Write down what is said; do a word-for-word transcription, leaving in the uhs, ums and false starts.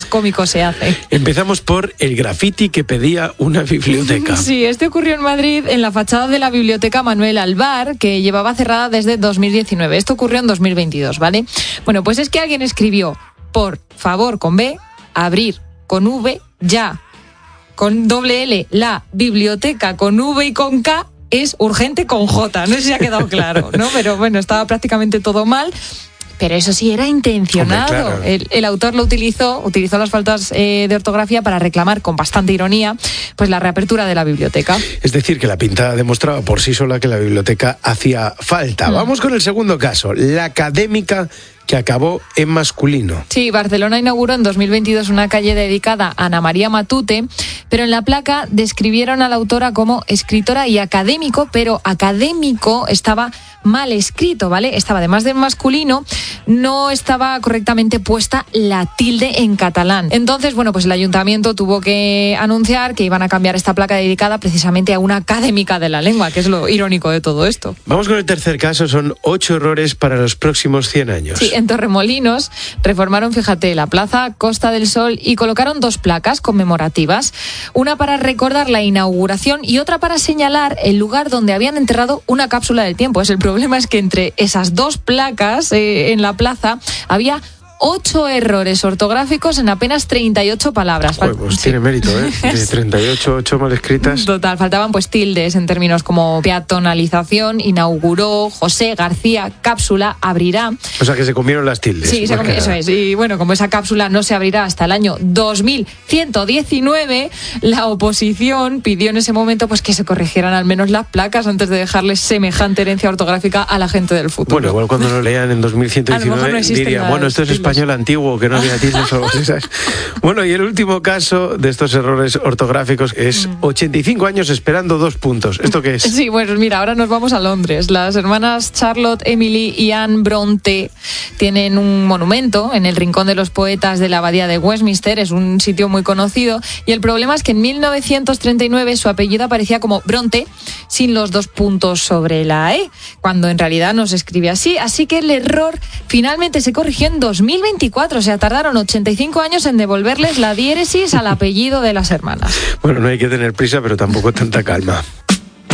cómico se hace. Empezamos por el graffiti que pedía una biblioteca. Sí, este ocurrió en Madrid, en la fachada de la Biblioteca Manuel Alvar, que llevaba cerrada desde dos mil diecinueve. Esto ocurrió en dos mil veintidós, ¿vale? Bueno, pues es que alguien escribió, por favor, con B, abrir, con V, ya, con doble L, la biblioteca, con V y con K, es urgente con J. No sé si ha quedado claro, ¿no? Pero bueno, estaba prácticamente todo mal. Pero eso sí era intencionado. Hombre, claro. el, el autor lo utilizó, utilizó las faltas eh, de ortografía para reclamar con bastante ironía pues la reapertura de la biblioteca. Es decir, que la pintada demostraba por sí sola que la biblioteca hacía falta. Mm. Vamos con el segundo caso, la académica que acabó en masculino. Sí, Barcelona inauguró en dos mil veintidós una calle dedicada a Ana María Matute, pero en la placa describieron a la autora como escritora y académico, pero académico estaba mal escrito, ¿vale? Estaba, además de masculino, no estaba correctamente puesta la tilde en catalán. Entonces, bueno, pues el ayuntamiento tuvo que anunciar que iban a cambiar esta placa dedicada precisamente a una académica de la lengua, que es lo irónico de todo esto. Vamos con el tercer caso, son ocho errores para los próximos cien años. Sí, en Torremolinos reformaron, fíjate, la plaza Costa del Sol y colocaron dos placas conmemorativas, una para recordar la inauguración y otra para señalar el lugar donde habían enterrado una cápsula del tiempo. Es el problema es que entre esas dos placas eh, en la plaza había ocho errores ortográficos en apenas treinta y ocho palabras. Joder, pues sí. Tiene mérito, ¿eh? De treinta y ocho, ocho mal escritas. Total, faltaban pues tildes en términos como peatonalización, inauguró, José García, cápsula, abrirá. O sea que se comieron las tildes. Sí, se comió, eso es. Y bueno, como esa cápsula no se abrirá hasta el año dos mil ciento diecinueve, la oposición pidió en ese momento pues que se corrigieran al menos las placas antes de dejarles semejante herencia ortográfica a la gente del futuro. Bueno, igual cuando lo lean en dos mil ciento diecinueve no diría, bueno, esto es español antiguo, que no había tildes o esas. Bueno, y el último caso de estos errores ortográficos es ochenta y cinco años esperando dos puntos. ¿Esto qué es? Sí, bueno, mira, ahora nos vamos a Londres. Las hermanas Charlotte, Emily y Anne Bronte tienen un monumento en el Rincón de los Poetas de la Abadía de Westminster. Es un sitio muy conocido y el problema es que en mil novecientos treinta y nueve su apellido aparecía como Bronte sin los dos puntos sobre la E, cuando en realidad no se escribe así. Así que el error finalmente se corrigió en dos mil veinticuatro, o sea, tardaron ochenta y cinco años en devolverles la diéresis al apellido de las hermanas. Bueno, no hay que tener prisa, pero tampoco tanta calma.